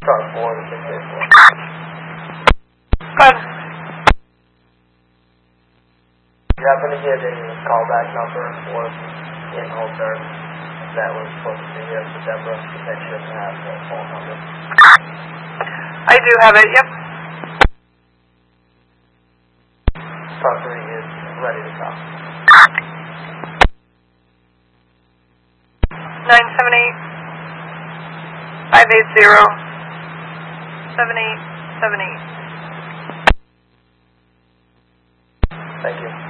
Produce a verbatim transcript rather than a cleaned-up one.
Star four to six eight four. Good. Do you happen to get a callback number for in Holter that was supposed to be here for Deborah? That shouldn't have the phone number. I do have it, yep. Star three is ready to talk. nine seven eight, five eight zero, seven eight seven eight. Thank you.